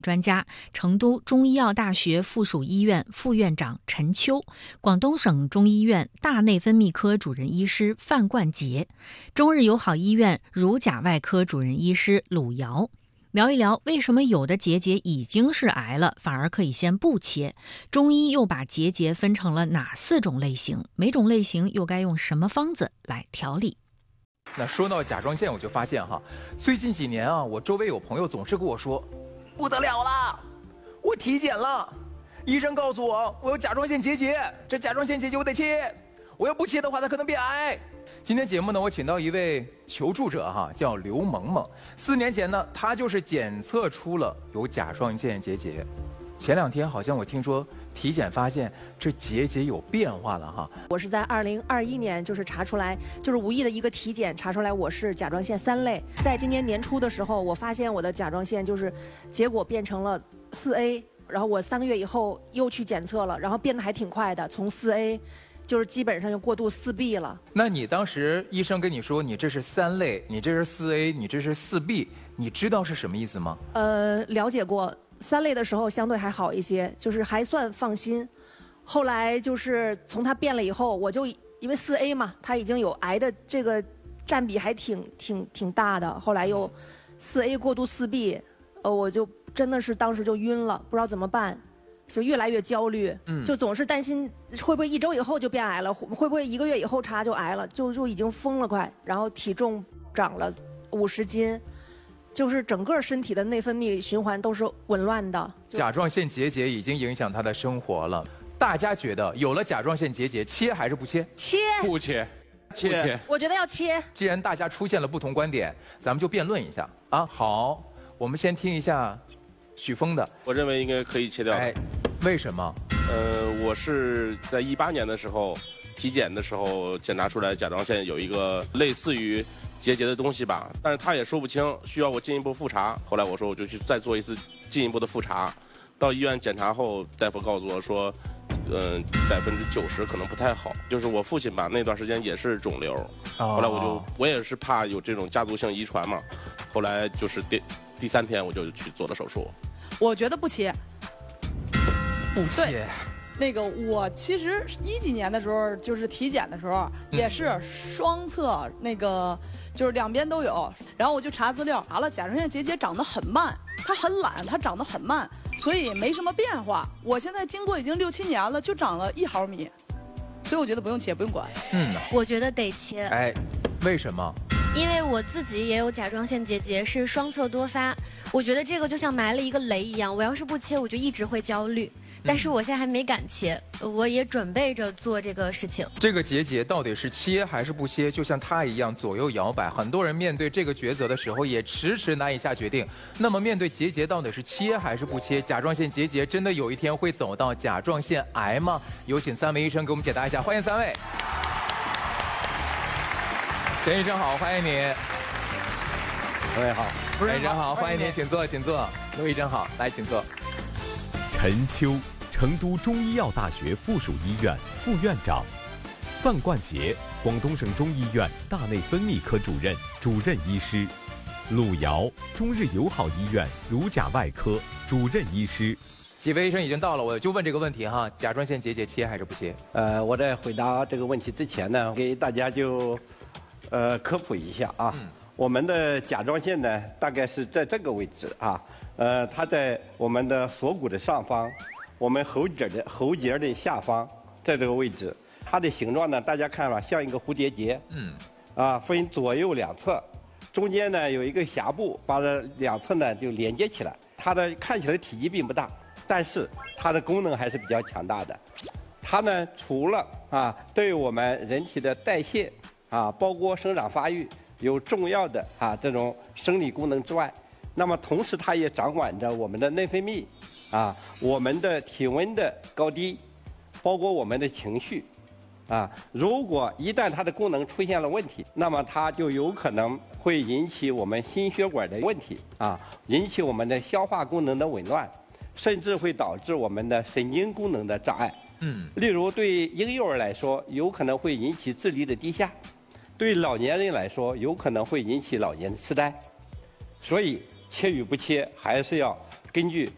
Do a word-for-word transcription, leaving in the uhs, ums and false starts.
专家，成都中医药大学附属医院副院长陈秋，广东省中医院大内分泌科主任医师范冠杰，中日友好医院乳甲外科主任医师鲁瑶，聊一聊为什么有的结节已经是癌了，反而可以先不切，中医又把结节分成了哪四种类型，每种类型又该用什么方子来调理。 那说到甲状腺，我就发现哈，最近几年啊，我周围有朋友总是跟我说，不得了了，我体检了，医生告诉我我有甲状腺结节，这甲状腺结节我得切，我要不切的话它可能变癌。今天节目呢，我请到一位求助者哈，叫刘萌萌。四年前呢，她就是检测出了有甲状腺结节。前两天好像我听说体检发现这结节有变化了哈。 我是在二零二一年就是查出来，就是无意的一个体检查出来我是甲状腺三类。在今年年初的时候，我发现我的甲状腺就是结果变成了四 A， 然后我三个月以后又去检测了，然后变得还挺快的，从四 A。就是基本上就过渡四 B 了。 那你当时医生跟你说你这是三类，你这是四 A， 你这是四 B， 你知道是什么意思吗？ 呃，了解过。三类的时候相对还好一些，就是还算放心。后来就是从它变了以后，我就因为四 A 嘛，它已经有癌的这个占比还挺挺挺大的。后来又四 A 过渡四 B， 呃，我就真的是当时就晕了，不知道怎么办。就越来越焦虑，嗯，就总是担心会不会一周以后就变癌了，会不会一个月以后查就癌了，就就已经疯了快，然后体重长了五十斤，就是整个身体的内分泌循环都是紊乱的。 甲状腺结节已经影响他的生活了。大家觉得有了甲状腺结节，切还是不切？ 切， 不切， 切。不切。 我觉得要切。 既然大家出现了不同观点，咱们就辩论一下啊。好，我们先听一下许峰的。 我认为应该可以切掉。 哎，为什么？ 呃，我是在一八年的时候体检的时候检查出来甲状腺有一个类似于结节的东西吧，但是他也说不清，需要我进一步复查。后来我说我就去再做一次进一步的复查。到医院检查后，大夫告诉我说，嗯、呃，百分之九十可能不太好。就是我父亲吧，那段时间也是肿瘤，哦、后来我就我也是怕有这种家族性遗传嘛，后来就是第第三天我就去做了手术。 我觉得不切。 不切， 那个我其实一几年的时候，就是体检的时候，嗯、也是双侧那个，就是两边都有。然后我就查资料，查了甲状腺结节长得很慢，它很懒，它长得很慢，所以没什么变化。我现在经过已经六七年了，就长了一毫米，所以我觉得不用切，不用管。 嗯， 我觉得得切。 哎，为什么？ 因为我自己也有甲状腺结节，是双侧多发。我觉得这个就像埋了一个雷一样，我要是不切，我就一直会焦虑。但是我现在还没敢切，我也准备着做这个事情。 这个结节到底是切还是不切，就像他一样左右摇摆。很多人面对这个抉择的时候，也迟迟难以下决定。那么面对结节到底是切还是不切？甲状腺结节真的有一天会走到甲状腺癌吗？有请三位医生给我们解答一下，欢迎三位。陈医生好，欢迎你。 各位好， 陈医生好，欢迎您，请坐，请坐。陆医生好，来，请坐。 陈秋，成都中医药大学附属医院副院长；范冠杰，广东省中医院大内分泌科主任、主任医师；鲁瑶，中日友好医院乳甲外科主任医师。 几位医生已经到了，我就问这个问题哈：甲状腺结节切还是不切？ 呃，我在回答这个问题之前呢，给大家就呃科普一下啊。嗯、我们的甲状腺呢，大概是在这个位置啊。呃，它在我们的锁骨的上方，我们喉结的喉结的下方，在这个位置，它的形状呢，大家看吧，像一个蝴蝶结，嗯，啊，分左右两侧，中间呢有一个匣部，把这两侧呢就连接起来。它的看起来体积并不大，但是它的功能还是比较强大的。它呢，除了啊对我们人体的代谢啊，包括生长发育有重要的啊这种生理功能之外，那么同时它也掌管着我们的内分泌，啊，我们的体温的高低，包括我们的情绪，啊，如果一旦它的功能出现了问题，那么它就有可能会引起我们心血管的问题，啊，引起我们的消化功能的紊乱，甚至会导致我们的神经功能的障碍。嗯，例如对婴幼儿来说，有可能会引起智力的低下；对老年人来说，有可能会引起老年痴呆。所以切与不切，还是要根据